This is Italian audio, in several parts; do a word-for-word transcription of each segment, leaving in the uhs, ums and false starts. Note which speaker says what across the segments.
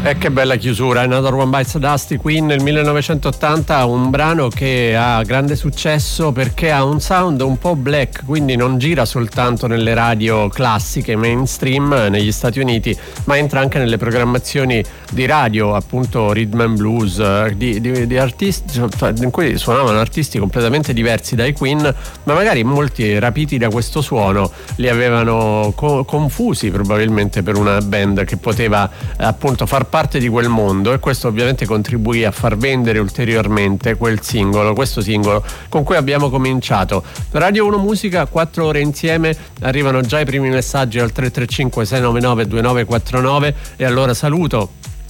Speaker 1: E che bella chiusura, Another One Bites the Dust, Queen nel millenovecentottanta, un brano che ha grande successo perché ha un sound un po' black, quindi non gira soltanto nelle radio classiche mainstream negli Stati Uniti, ma entra anche nelle programmazioni di radio, appunto rhythm and blues, di, di, di artisti in cui suonavano artisti completamente diversi dai Queen, ma magari molti, rapiti da questo suono, li avevano co- confusi probabilmente per una band che poteva appunto far parte di quel mondo, e questo ovviamente contribuì a far vendere ulteriormente quel singolo, questo singolo con cui abbiamo cominciato. Radio uno Musica, quattro ore insieme, arrivano già i primi messaggi al tre tre cinque sei nove nove due nove quattro nove, e allora saluto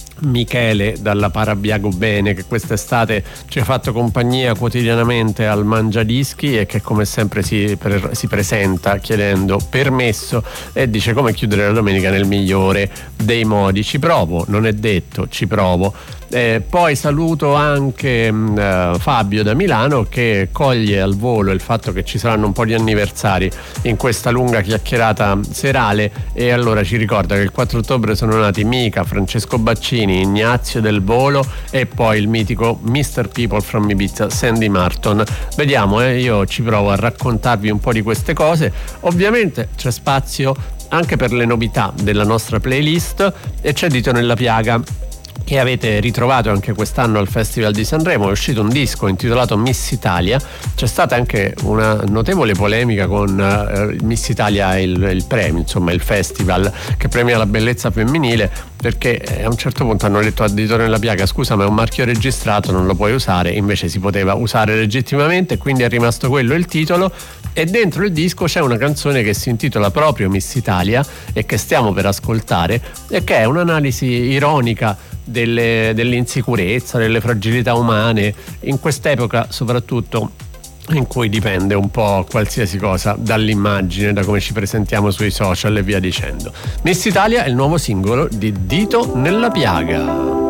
Speaker 1: Michele dalla Parabiago Bene, che quest'estate ci ha fatto compagnia quotidianamente al Mangiadischi e che come sempre si, per, si presenta chiedendo permesso e dice come chiudere la domenica nel migliore dei modi. Ci provo, non è detto, ci provo. Eh, poi saluto anche uh, Fabio da Milano, che coglie al volo il fatto che ci saranno un po' di anniversari in questa lunga chiacchierata serale, e allora ci ricorda che il quattro ottobre sono nati Mica, Francesco Baccini, Ignazio Del Volo e poi il mitico mister People from Ibiza, Sandy Martin. Vediamo, eh, io ci provo a raccontarvi un po' di queste cose. Ovviamente c'è spazio anche per le novità della nostra playlist, e c'è Dito nella Piaga, che avete ritrovato anche quest'anno al Festival di Sanremo. È uscito un disco intitolato Miss Italia, c'è stata anche una notevole polemica con uh, Miss Italia, il, il premio, insomma il festival che premia la bellezza femminile, perché a un certo punto hanno detto a Dito nella Piaga: scusa, ma è un marchio registrato, non lo puoi usare. Invece si poteva usare legittimamente, quindi è rimasto quello il titolo. E dentro il disco c'è una canzone che si intitola proprio Miss Italia e che stiamo per ascoltare, e che è un'analisi ironica delle, dell'insicurezza, delle fragilità umane in quest'epoca, soprattutto in cui dipende un po' qualsiasi cosa dall'immagine, da come ci presentiamo sui social e via dicendo. Miss Italia è il nuovo singolo di Dito nella Piaga.